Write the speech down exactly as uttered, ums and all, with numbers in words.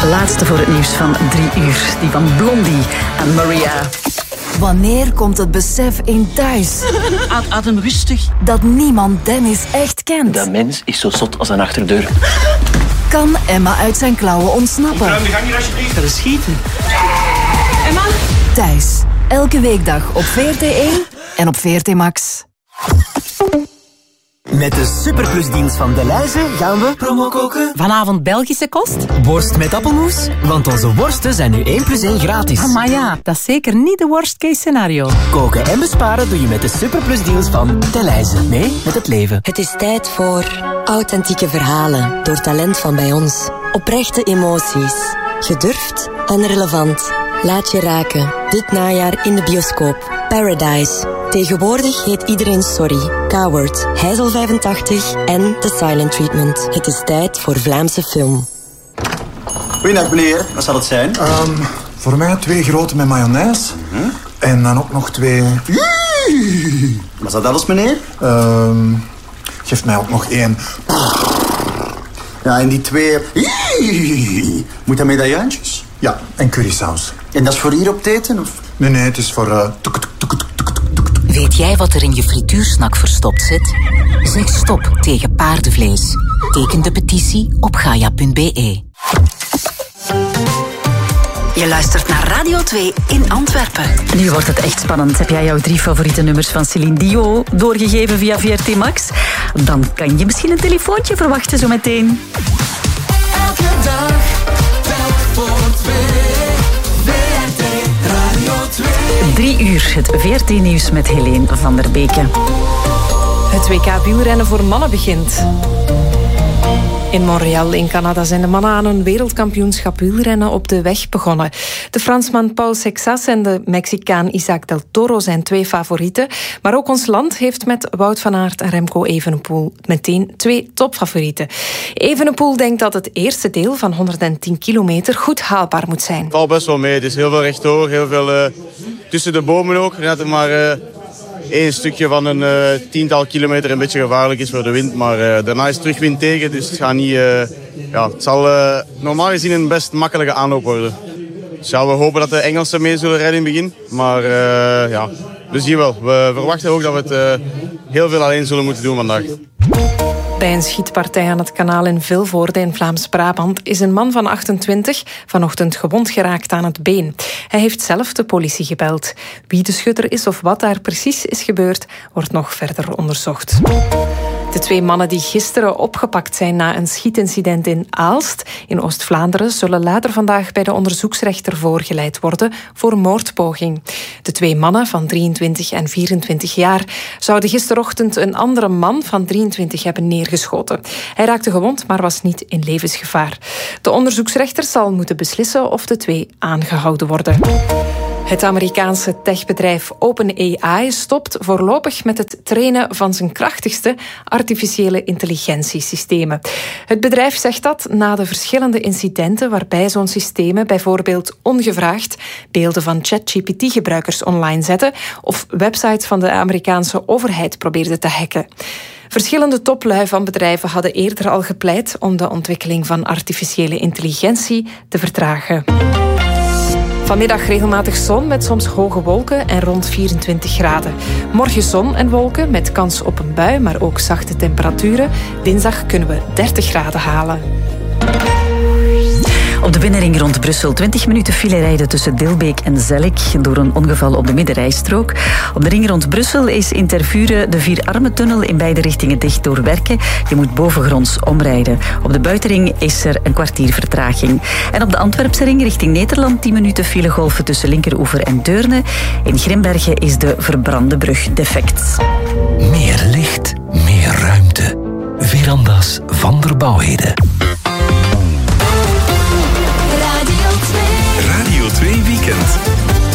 Laatste voor het nieuws van drie uur. Die van Blondie en Maria. Wanneer komt het besef in thuis? Adem rustig. Dat niemand Dennis echt kent. Dat mens is zo zot als een achterdeur. Kan Emma uit zijn klauwen ontsnappen? Ruim de gang hier alsjeblieft. Ga eens schieten. Emma? Thuis. Elke weekdag op V R T één en op V R T Max. Met de Superplusdienst van Delhaize gaan we promo koken. Vanavond Belgische kost? Worst met appelmoes, want onze worsten zijn nu één plus één gratis. Oh, maar ja, dat is zeker niet de worst case scenario. Koken en besparen doe je met de Superplusdeals van Delhaize. Nee, met het leven. Het is tijd voor authentieke verhalen door talent van bij ons. Oprechte emoties. Gedurfd en relevant. Laat je raken. Dit najaar in de bioscoop. Paradise. Tegenwoordig heet iedereen Sorry. Coward, Heizel vijfentachtig en The Silent Treatment. Het is tijd voor Vlaamse film. Goeiedag meneer, wat zal het zijn? Um, voor mij twee grote met mayonaise. Hm? En dan ook nog twee... Was dat alles meneer? Um, geef mij ook nog één. Ja, en die twee... Moet dat medaillantjes? Ja, en currysaus. En dat is voor hier op het eten, of? Nee, nee, het is voor... Uh, Weet jij wat er in je frituursnak verstopt zit? Zeg stop tegen paardenvlees. Teken de petitie op gaia punt b e. Je luistert naar Radio twee in Antwerpen. Nu wordt het echt spannend. Heb jij jouw drie favoriete nummers van Céline Dion doorgegeven via V R T Max? Dan kan je misschien een telefoontje verwachten zo meteen. Elke dag, telk voor twee. V R T Radio twee. Drie uur, het V R T-nieuws met Helene van der Beke. Het W K wielrennen voor mannen begint. In Montreal in Canada zijn de mannen aan een wereldkampioenschap wielrennen op de weg begonnen. De Fransman Paul Sexas en de Mexicaan Isaac del Toro zijn twee favorieten. Maar ook ons land heeft met Wout van Aert en Remco Evenepoel meteen twee topfavorieten. Evenepoel denkt dat het eerste deel van honderdtien kilometer goed haalbaar moet zijn. Het valt best wel mee. Het is heel veel rechtdoor, heel veel uh, tussen de bomen ook. Net maar... Uh... Eén stukje van een uh, tiental kilometer een beetje gevaarlijk is voor de wind. Maar uh, daarna is het terug wind tegen. Dus het, gaat niet, uh, ja, het zal uh, normaal gezien een best makkelijke aanloop worden. Dus ja, we hopen dat de Engelsen mee zullen rijden in het begin. Maar uh, ja, we zien wel. We verwachten ook dat we het uh, heel veel alleen zullen moeten doen vandaag. Bij een schietpartij aan het kanaal in Vilvoorde in Vlaams-Brabant is een man van achtentwintig vanochtend gewond geraakt aan het been. Hij heeft zelf de politie gebeld. Wie de schutter is of wat daar precies is gebeurd, wordt nog verder onderzocht. De twee mannen die gisteren opgepakt zijn na een schietincident in Aalst in Oost-Vlaanderen zullen later vandaag bij de onderzoeksrechter voorgeleid worden voor moordpoging. De twee mannen van drieëntwintig en vierentwintig jaar zouden gisterochtend een andere man van drieëntwintig hebben neergeschoten. Hij raakte gewond, maar was niet in levensgevaar. De onderzoeksrechter zal moeten beslissen of de twee aangehouden worden. Het Amerikaanse techbedrijf OpenAI stopt voorlopig met het trainen van zijn krachtigste artificiële intelligentiesystemen. Het bedrijf zegt dat na de verschillende incidenten waarbij zo'n systemen bijvoorbeeld ongevraagd beelden van ChatGPT-gebruikers online zetten of websites van de Amerikaanse overheid probeerden te hacken. Verschillende toplui van bedrijven hadden eerder al gepleit om de ontwikkeling van artificiële intelligentie te vertragen. Vanmiddag regelmatig zon met soms hoge wolken en rond vierentwintig graden. Morgen zon en wolken met kans op een bui, maar ook zachte temperaturen. Dinsdag kunnen we dertig graden halen. Op de binnenring rond Brussel twintig minuten file rijden tussen Dilbeek en Zellik door een ongeval op de middenrijstrook. Op de ring rond Brussel is in Tervuren de Vierarmentunnel in beide richtingen dicht door werken. Je moet bovengronds omrijden. Op de buitenring is er een kwartier vertraging. En op de Antwerpse ring richting Nederland tien minuten filegolven tussen Linkeroever en Deurne. In Grimbergen is de verbrande brug defect. Meer licht, meer ruimte. Veranda's van der Bouwheden. Radio twee Weekend.